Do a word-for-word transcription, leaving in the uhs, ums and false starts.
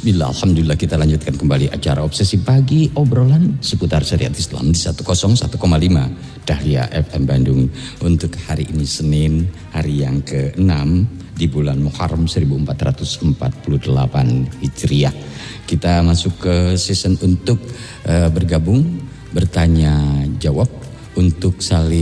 Bismillah, alhamdulillah kita lanjutkan kembali acara Obsesi Pagi, obrolan seputar syariat Islam di seratus satu koma lima Dahlia F M Bandung. Untuk hari ini Senin, hari yang keenam di bulan Muharram seribu empat ratus empat puluh delapan Hijriah. Kita masuk ke season untuk uh, bergabung, bertanya jawab, untuk saling